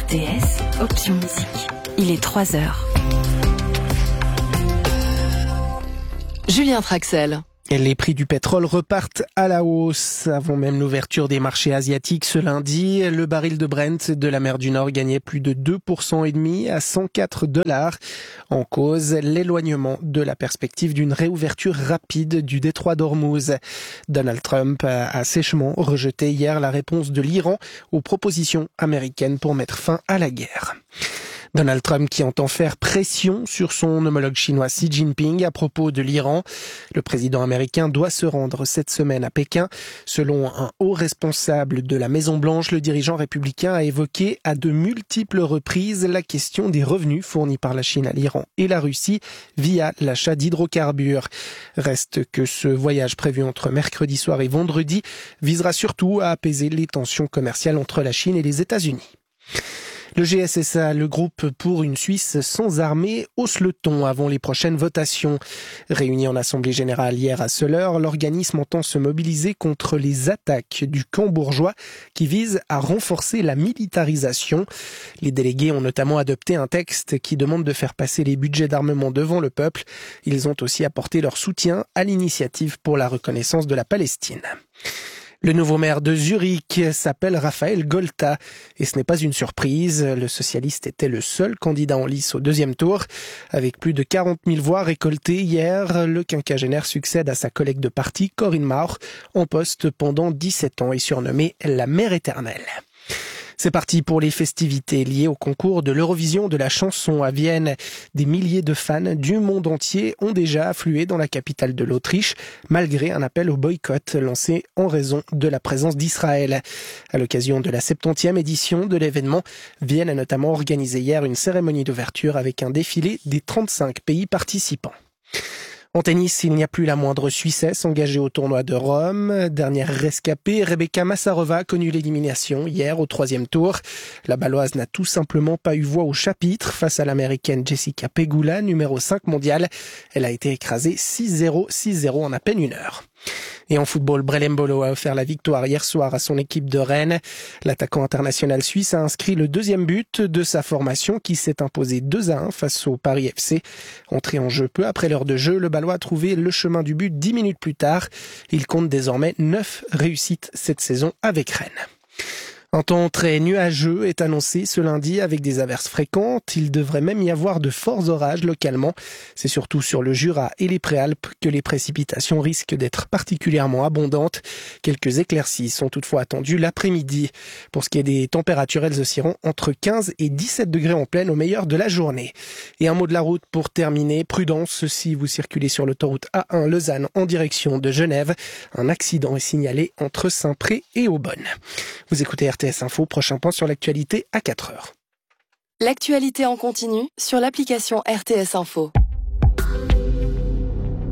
RTS, option musique. Il est 3h. Julien Traxel. Les prix du pétrole repartent à la hausse. Avant même l'ouverture des marchés asiatiques ce lundi, le baril de Brent de la mer du Nord gagnait plus de 2,5% à $104. En cause, l'éloignement de la perspective d'une réouverture rapide du détroit d'Ormuz. Donald Trump a sèchement rejeté hier la réponse de l'Iran aux propositions américaines pour mettre fin à la guerre. Donald Trump qui entend faire pression sur son homologue chinois Xi Jinping à propos de l'Iran. Le président américain doit se rendre cette semaine à Pékin. Selon un haut responsable de la Maison-Blanche, le dirigeant républicain a évoqué à de multiples reprises la question des revenus fournis par la Chine à l'Iran et la Russie via l'achat d'hydrocarbures. Reste que ce voyage prévu entre mercredi soir et vendredi visera surtout à apaiser les tensions commerciales entre la Chine et les États-Unis. Le GSSA, le groupe pour une Suisse sans armée, hausse le ton avant les prochaines votations. Réuni en Assemblée générale hier à Soleure, l'organisme entend se mobiliser contre les attaques du camp bourgeois qui visent à renforcer la militarisation. Les délégués ont notamment adopté un texte qui demande de faire passer les budgets d'armement devant le peuple. Ils ont aussi apporté leur soutien à l'initiative pour la reconnaissance de la Palestine. Le nouveau maire de Zurich s'appelle Raphaël Golta et ce n'est pas une surprise. Le socialiste était le seul candidat en lice au deuxième tour. Avec plus de 40 000 voix récoltées hier, le quinquagénaire succède à sa collègue de parti Corinne Mauch en poste pendant 17 ans et surnommée la mère éternelle. C'est parti pour les festivités liées au concours de l'Eurovision de la chanson à Vienne. Des milliers de fans du monde entier ont déjà afflué dans la capitale de l'Autriche, malgré un appel au boycott lancé en raison de la présence d'Israël. À l'occasion de la 70e édition de l'événement, Vienne a notamment organisé hier une cérémonie d'ouverture avec un défilé des 35 pays participants. En tennis, il n'y a plus la moindre Suissesse engagée au tournoi de Rome. Dernière rescapée, Rebecca Massarova a connu l'élimination hier au troisième tour. La Baloise n'a tout simplement pas eu voix au chapitre face à l'Américaine Jessica Pegula, numéro 5 mondiale. Elle a été écrasée 6-0, 6-0 en à peine une heure. Et en football, Brelem Bolo a offert la victoire hier soir à son équipe de Rennes. L'attaquant international suisse a inscrit le deuxième but de sa formation qui s'est imposé 2-1 face au Paris FC. Entré en jeu peu après l'heure de jeu, le Balois a trouvé le chemin du but 10 minutes plus tard. Il compte désormais 9 réussites cette saison avec Rennes. Un temps très nuageux est annoncé ce lundi avec des averses fréquentes. Il devrait même y avoir de forts orages localement. C'est surtout sur le Jura et les Préalpes que les précipitations risquent d'être particulièrement abondantes. Quelques éclaircies sont toutefois attendues l'après-midi. Pour ce qui est des températures, elles oscilleront entre 15 et 17 degrés en pleine au meilleur de la journée. Et un mot de la route pour terminer. Prudence si vous circulez sur l'autoroute A1 Lausanne en direction de Genève. Un accident est signalé entre Saint-Pré et Aubonne. Vous écoutez RTS Info, prochain point sur l'actualité à 4h. L'actualité en continu sur l'application RTS Info.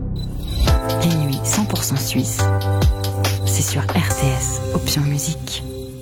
Les nuits 100% suisses, c'est sur RTS, option musique.